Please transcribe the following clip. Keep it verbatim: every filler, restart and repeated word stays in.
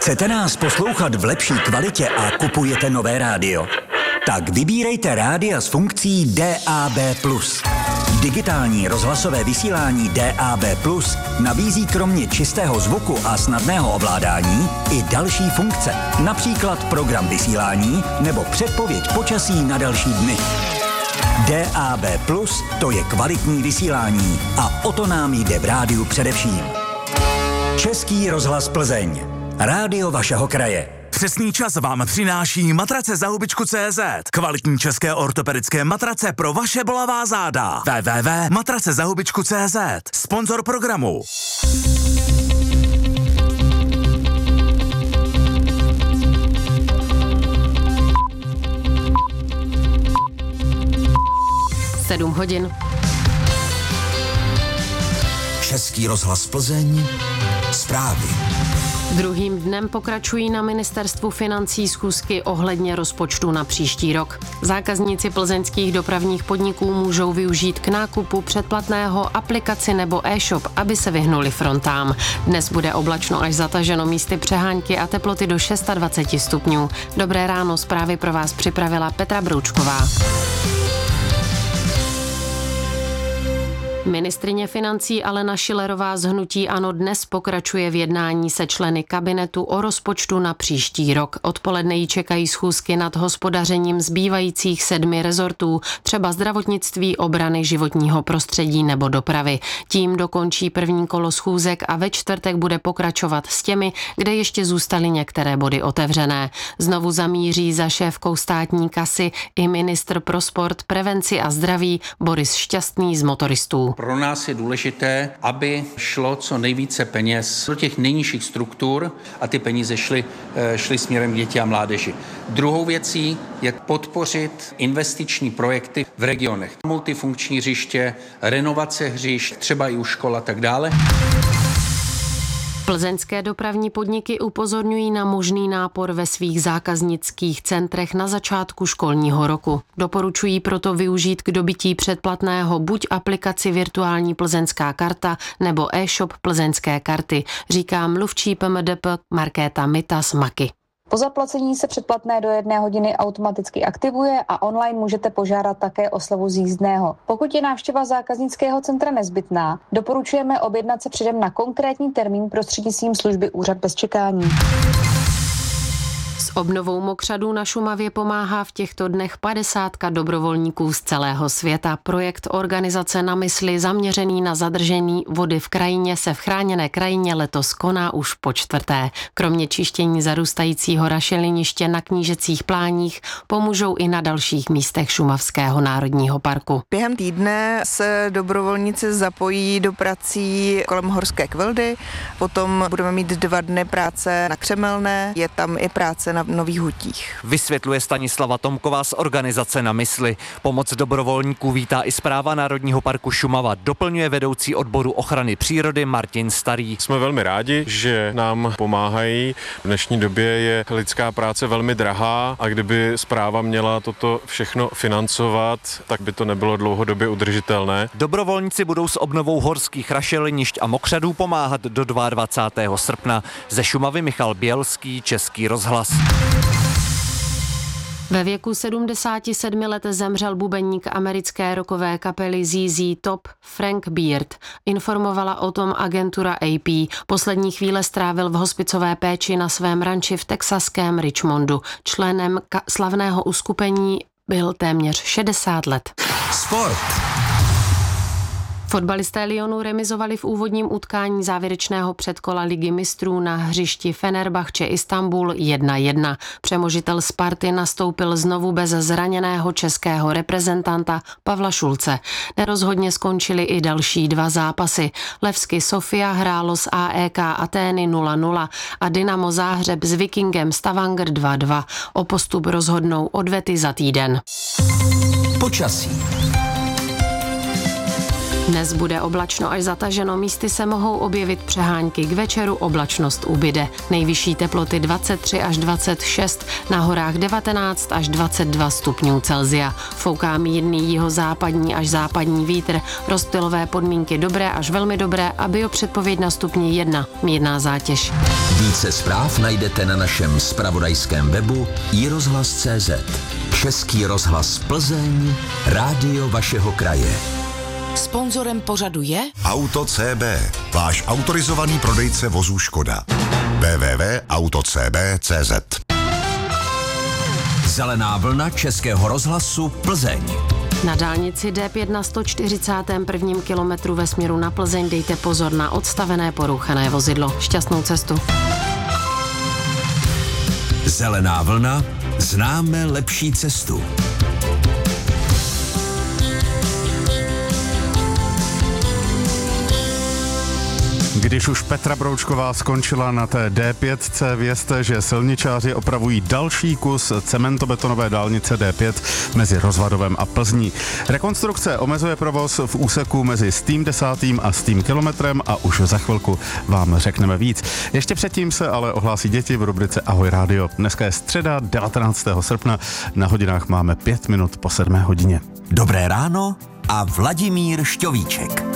Chcete nás poslouchat v lepší kvalitě a kupujete nové rádio? Tak vybírejte rádia s funkcí D A B plus. Digitální rozhlasové vysílání D A B plus nabízí kromě čistého zvuku a snadného ovládání i další funkce, například program vysílání nebo předpověď počasí na další dny. D A B plus, to je kvalitní vysílání a o to nám jde v rádiu především. Český rozhlas Plzeň. Rádio vašeho kraje. Přesný čas vám přináší matrace za hubičku tečka cé zet. Kvalitní české ortopedické matrace pro vaše bolavá záda. w w w tečka matrace za hubičku tečka cé zet. Sponzor programu. Sedm hodin. Český rozhlas Plzeň. Zprávy. Druhým dnem pokračují na ministerstvu financí schůzky ohledně rozpočtu na příští rok. Zákazníci plzeňských dopravních podniků můžou využít k nákupu předplatného aplikaci nebo e-shop, aby se vyhnuli frontám. Dnes bude oblačno až zataženo, místy přehánky a teploty do dvacet šest stupňů. Dobré ráno, zprávy pro vás připravila Petra Broučková. Ministryně financí Alena Schillerová z hnutí ANO dnes pokračuje v jednání se členy kabinetu o rozpočtu na příští rok. Odpoledne jí čekají schůzky nad hospodařením zbývajících sedmi rezortů, třeba zdravotnictví, obrany, životního prostředí nebo dopravy. Tím dokončí první kolo schůzek a ve čtvrtek bude pokračovat s těmi, kde ještě zůstaly některé body otevřené. Znovu zamíří za šéfkou státní kasy i ministr pro sport, prevenci a zdraví Boris Šťastný z motoristů. Pro nás je důležité, aby šlo co nejvíce peněz do těch nejnižších struktur a ty peníze šly, šly směrem k děti a mládeži. Druhou věcí je podpořit investiční projekty v regionech. Multifunkční hřiště, renovace hřišť, třeba i u škol a tak dále. Plzeňské dopravní podniky upozorňují na možný nápor ve svých zákaznických centrech na začátku školního roku. Doporučují proto využít k dobytí předplatného buď aplikaci Virtuální plzeňská karta nebo e-shop plzeňské karty, říká mluvčí P M D P Markéta Mita z Maky. Po zaplacení se předplatné do jedné hodiny automaticky aktivuje a online můžete požádat také o slevu z jízdného. Pokud je návštěva zákaznického centra nezbytná, doporučujeme objednat se předem na konkrétní termín prostřednictvím služby Úřad bez čekání. S obnovou mokřadů na Šumavě pomáhá v těchto dnech padesátka dobrovolníků z celého světa. Projekt organizace Na mysli zaměřený na zadržení vody v krajině se v chráněné krajině letos koná už po čtvrté. Kromě čištění zarůstajícího rašeliniště na Knížecích pláních pomůžou i na dalších místech Šumavského národního parku. Během týdne se dobrovolníci zapojí do prací kolem Horské Kvildy, potom budeme mít dva dny práce na Křemelné, je tam i práce na Nových Hutích. Vysvětluje Stanislava Tomková z organizace Na mysli. Pomoc dobrovolníků vítá i správa Národního parku Šumava, doplňuje vedoucí odboru ochrany přírody Martin Starý. Jsme velmi rádi, že nám pomáhají. V dnešní době je lidská práce velmi drahá a kdyby správa měla toto všechno financovat, tak by to nebylo dlouhodobě udržitelné. Dobrovolníci budou s obnovou horských rašelinišť a mokřadů pomáhat do dvacátého druhého srpna. Ze Šumavy Michal Bělský, Český rozhlas. Ve věku sedmdesáti sedmi let zemřel bubeník americké rockové kapely Z Z Top Frank Beard. Informovala o tom agentura A P. Poslední chvíle strávil v hospicové péči na svém ranči v texaském Richmondu. Členem ka- slavného uskupení byl téměř šedesát let. Sport. Fotbalisté Lyonu remizovali v úvodním utkání závěrečného předkola Ligy mistrů na hřišti Fenerbahče Istanbul jedna jedna. Přemožitel Sparty nastoupil znovu bez zraněného českého reprezentanta Pavla Šulce. Nerozhodně skončily i další dva zápasy. Levski Sofia hrálo s A E K Atény nula nula a Dynamo Záhřeb s Vikingem Stavanger dva dva. O postup rozhodnou odvety za týden. Počasí. Dnes bude oblačno až zataženo, místy se mohou objevit přehánky, k večeru oblačnost ubyde. Nejvyšší teploty dvacet tři až dvacet šest, na horách devatenáct až dvacet dva stupňů Celsia. Fouká mírný jihozápadní až západní vítr, rozptylové podmínky dobré až velmi dobré a biopředpověď na stupni jedna, mírná zátěž. Více zpráv najdete na našem zpravodajském webu i rozhlas tečka cé zet. Český rozhlas Plzeň, rádio vašeho kraje. Sponzorem pořadu je Auto C B, váš autorizovaný prodejce vozů Škoda. w w w tečka auto c b tečka cé zet. Zelená vlna Českého rozhlasu Plzeň. Na dálnici D pět na sto čtyřicátém prvním kilometru ve směru na Plzeň dejte pozor na odstavené porouchané vozidlo. Šťastnou cestu. Zelená vlna, známe lepší cestu. Když už Petra Broučková skončila na té D pět, vězte, že silničáři opravují další kus cementobetonové dálnice D pět mezi Rozvadovem a Plzní. Rekonstrukce omezuje provoz v úseku mezi stým desátým a stým kilometrem a už za chvilku vám řekneme víc. Ještě předtím se ale ohlásí děti v rubrice Ahoj rádio. Dneska je středa devatenáctého srpna, na hodinách máme pět minut po sedmé hodině. Dobré ráno a Vladimír Šťovíček.